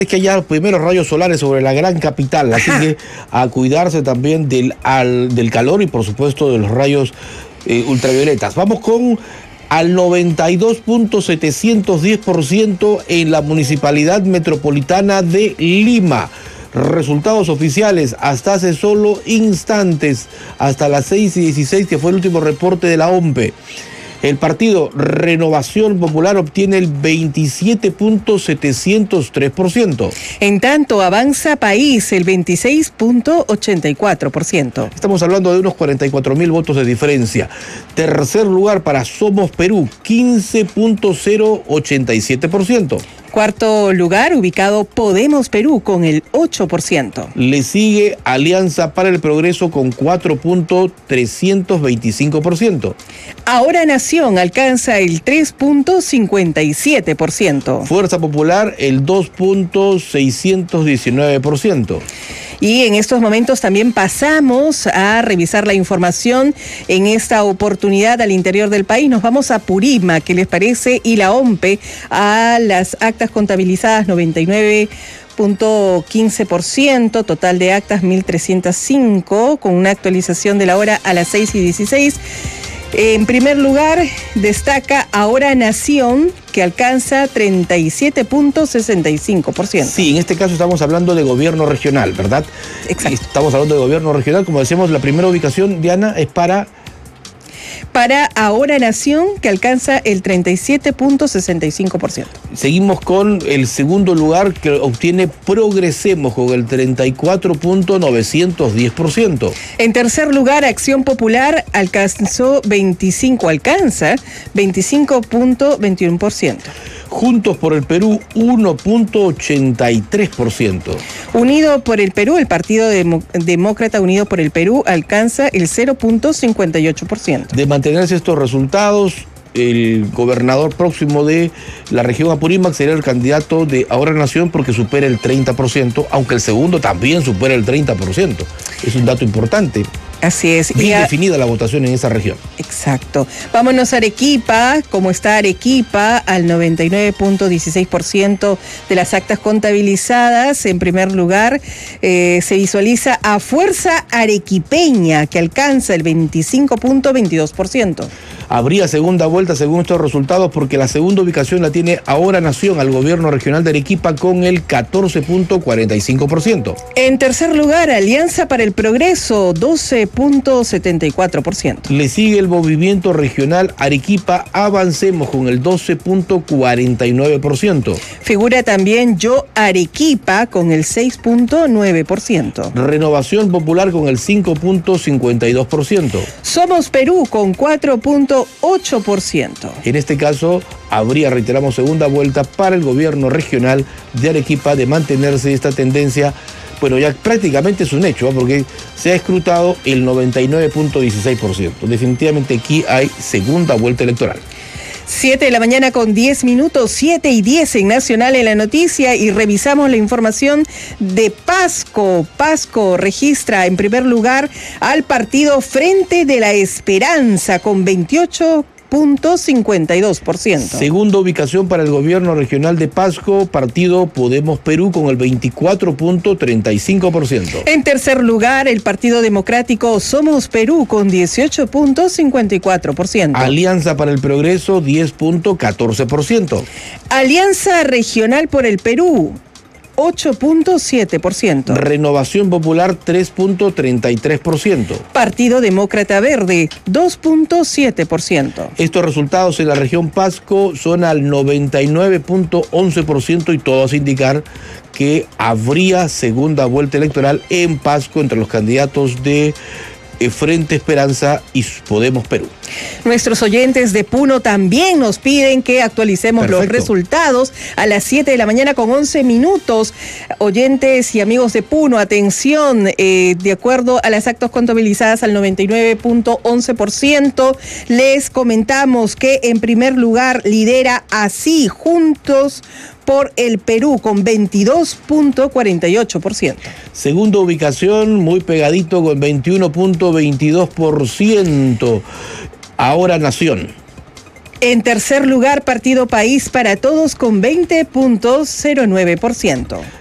Es que ya los primeros rayos solares sobre la gran capital, así que a cuidarse también del calor y por supuesto de los rayos ultravioletas. Vamos con al 92.710% en la Municipalidad Metropolitana de Lima. Resultados oficiales hasta hace solo instantes, hasta las 6:16, que fue el último reporte de la OMPE. El partido Renovación Popular obtiene el 27.703%. En tanto, Avanza País el 26.84%. Estamos hablando de unos 44.000 votos de diferencia. Tercer lugar para Somos Perú, 15.087%. Cuarto lugar, ubicado Podemos Perú con el 8%. Le sigue Alianza para el Progreso con 4.325%. Ahora Nación alcanza el 3.57%. Fuerza Popular el 2.619%. Y en estos momentos también pasamos a revisar la información en esta oportunidad al interior del país. Nos vamos a Purima, ¿qué les parece? Y la OMPE a las actas contabilizadas 99.15%, total de actas 1.305, con una actualización de la hora a las 6:16. En primer lugar, destaca Ahora Nación, que alcanza 37.65%. Sí, en este caso estamos hablando de gobierno regional, ¿verdad? Exacto. Estamos hablando de gobierno regional, como decíamos, la primera ubicación, Diana, es para Ahora Nación, que alcanza el 37.65%. Seguimos con el segundo lugar que obtiene Progresemos con el 34.910%. En tercer lugar, Acción Popular alcanza 25.21%. Juntos por el Perú, 1.83%. Unido por el Perú, el Partido Demócrata Unido por el Perú alcanza el 0.58%. De mantenerse estos resultados, el gobernador próximo de la región Apurímac será el candidato de Ahora Nación porque supera el 30%, aunque el segundo también supera el 30%. Es un dato importante. Así es. Bien definida la votación en esa región. Exacto. Vámonos a Arequipa. Como está Arequipa, al 99.16% de las actas contabilizadas. En primer lugar, se visualiza a Fuerza Arequipeña, que alcanza el 25.22%. Habría segunda vuelta según estos resultados porque la segunda ubicación la tiene Ahora Nación al gobierno regional de Arequipa con el 14.45%. En tercer lugar, Alianza para el Progreso, 12.74%. Le sigue el movimiento regional Arequipa Avancemos con el 12.49%. Figura también Yo Arequipa con el 6.9%. Renovación Popular con el 5.52%. Somos Perú con 4.8%. En este caso, habría, reiteramos, segunda vuelta para el gobierno regional de Arequipa de mantenerse esta tendencia. Bueno, ya prácticamente es un hecho, ¿eh? Porque se ha escrutado el 99.16%. Definitivamente aquí hay segunda vuelta electoral. 7 de la mañana con 10 minutos, 7:10 en Nacional en la Noticia, y revisamos la información de Pasco. Pasco registra en primer lugar al partido Frente de la Esperanza con 28.52%. Segunda ubicación para el gobierno regional de Pasco, partido Podemos Perú con el 24.35%. En tercer lugar, el Partido Democrático Somos Perú con 18.54%. Alianza para el Progreso, 10.14%. Alianza Regional por el Perú, 8.7%. Renovación Popular, 3.33%. Partido Demócrata Verde, 2.7%. Estos resultados en la región Pasco son al 99.11% y todos indicar que habría segunda vuelta electoral en Pasco entre los candidatos de Frente Esperanza y Podemos Perú. Nuestros oyentes de Puno también nos piden que actualicemos los resultados a las 7 de la mañana con 11 minutos. Oyentes y amigos de Puno, atención, de acuerdo a las actas contabilizadas al 99.11%, les comentamos que en primer lugar lidera Así Juntos por el Perú con 22.48%. Segunda ubicación, muy pegadito con 21.22%. Ahora Nación. En tercer lugar, Partido País para Todos con 20.09%.